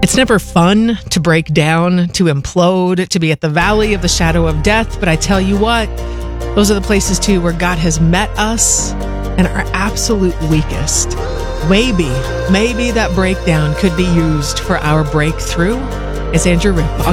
It's never fun to break down, to implode, to be at the valley of the shadow of death. But I tell you what, those are the places too where God has met us and our absolute weakest. Maybe that breakdown could be used for our breakthrough. It's Andrew Ripp on